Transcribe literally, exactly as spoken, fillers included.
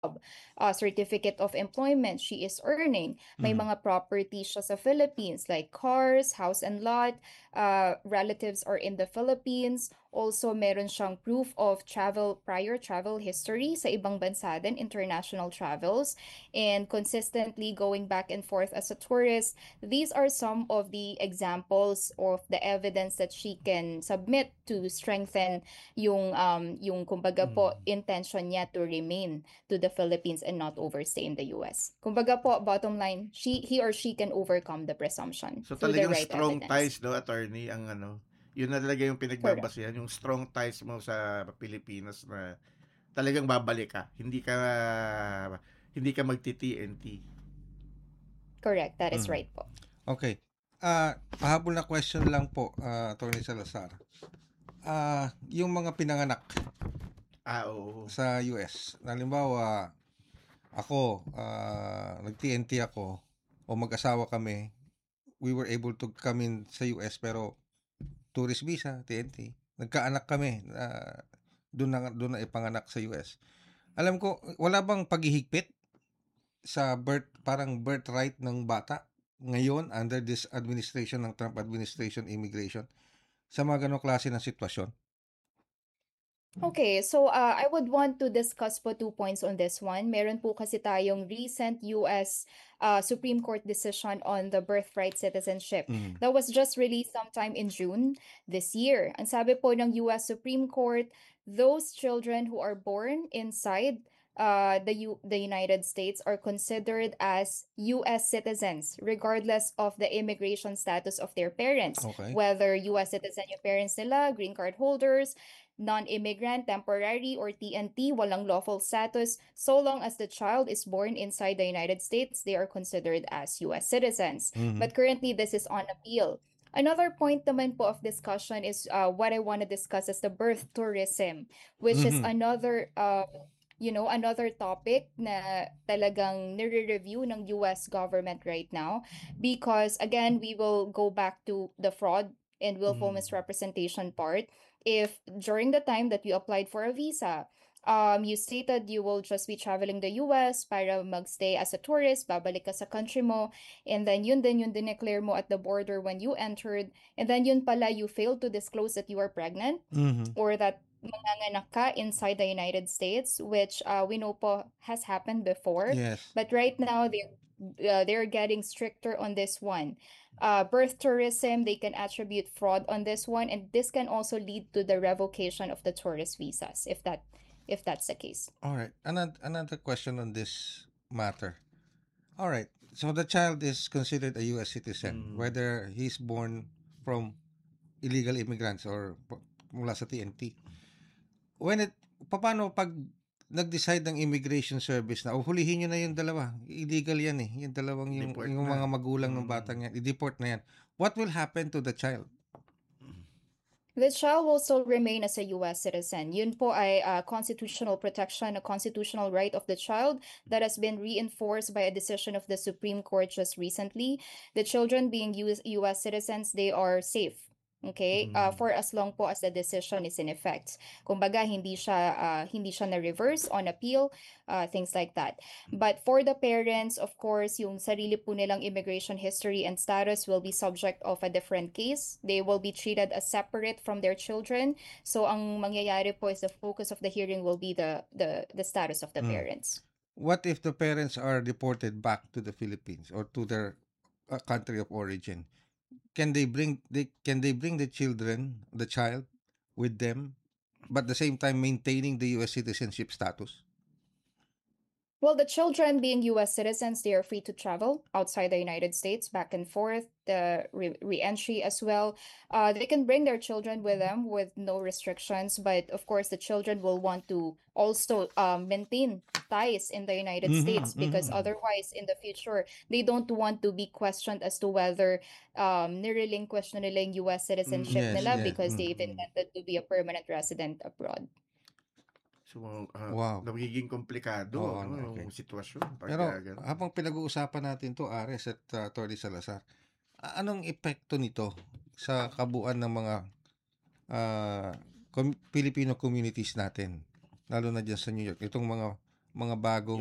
uh, certificate of employment she is earning. May Mm. mga property siya sa Philippines like cars, house and lot, uh, relatives are in the Philippines. Also, meron siyang proof of travel, prior travel history sa ibang bansa din, international travels, and consistently going back and forth as a tourist. These are some of the examples of the evidence that she can submit to strengthen yung um yung kumbaga po Mm. intention niya to remain to the Philippines and not overstay in the U S. Kumbaga po, bottom line, she he or she can overcome the presumption So through the talagang right strong evidence. ties, no, attorney, ang ano, yun na talaga yung Correct. pinagbabasehan, yung strong ties mo sa Pilipinas na talagang babalik ka. Hindi ka hindi ka magti-T N T. Correct. That is Mm. right po. Okay. Ah, pahabol na question lang po, uh, Attorney Salazar. Ah, yung mga pinanganak Ah, oo. sa U S. Halimbawa, ako, ah, nag-T N T ako o mag-asawa kami, we were able to come in sa U S pero tourist visa, T N T. Nagkaanak kami, uh, doon na doon na ipanganak sa U S. Alam ko, wala bang paghihigpit sa birth, parang birthright ng bata ngayon under this administration ng Trump administration immigration sa mga ganong klase ng sitwasyon? Okay, so uh, I would want to discuss po two points on this one. Meron po kasi tayong recent U S uh, Supreme Court decision on the birthright citizenship. Mm. That was just released sometime in June this year. Ang sabi po ng U S Supreme Court, those children who are born inside uh, the U- the United States are considered as U S citizens regardless of the immigration status of their parents. Okay. Whether U S citizen yung parents nila, green card holders, non-immigrant, temporary, or T N T, walang lawful status, so long as the child is born inside the United States, they are considered as U S citizens. Mhm. But currently, this is on appeal. Another point naman po of discussion is uh, what I want to discuss is the birth tourism, which is Mhm. another um, you know, another topic na talagang nire-review ng U S government right now because again, we will go back to the fraud and willful Mm. misrepresentation part. If during the time that you applied for a visa, um, you stated you will just be traveling the U S para magstay as a tourist, babalik ka sa country mo, and then yun din yung dineclare mo at the border when you entered, and then yun pala you failed to disclose that you are pregnant Mhm. or that manganganak ka inside the United States, which uh, we know po has happened before. Yes. But right now, they're, uh, they're getting stricter on this one. Uh, birth tourism, they can attribute fraud on this one, and this can also lead to the revocation of the tourist visas, if that if that's the case. All right. Another another question on this matter. All right. So the child is considered a U S citizen, Mm. whether he's born from illegal immigrants or p- mula sa T N T. When it, paano pag nag-decide ng immigration service na, oh, hulihin nyo na yung dalawa, illegal yan eh, yung dalawang yung, Deport yung na. mga magulang ng Mm. batang yan, i-deport na yan. What will happen to the child? The child will still remain as a U S citizen. Yun po ay uh, constitutional protection, a constitutional right of the child that has been reinforced by a decision of the Supreme Court just recently. The children being U S, U S citizens, they are safe. Okay? Uh, Mm. for as long po as the decision is in effect. Kumbaga, hindi siya, uh, hindi siya na-reverse on appeal, uh, things like that. But for the parents, of course, yung sarili po nilang immigration history and status will be subject of a different case. They will be treated as separate from their children. So ang mangyayari po is the focus of the hearing will be the the the status of the Mm. parents. What if the parents are deported back to the Philippines or to their uh, country of origin? Can they bring they can they bring the children, the child with them, but at the same time maintaining the U S citizenship status? Well, the children being U S citizens, they are free to travel outside the United States, back and forth, the re- re-entry as well. Uh, they can bring their children with them with no restrictions, but of course, the children will want to also um, maintain ties in the United Mhm, States because mhm. otherwise, in the future, they don't want to be questioned as to whether um, nirelinquish na nila yung U S citizenship Yes, nila yes. because Mm. they've intended to be a permanent resident abroad. So, ah, Wow. nagiging komplikado, Oo, no, okay. yung sitwasyon pag Pero ganun. habang pinag-uusapan natin to, Ares at uh, Atty. Salazar, a- anong epekto nito sa kabuuan ng mga ah, com- Filipino communities natin, lalo na dyan sa New York, itong mga mga bagong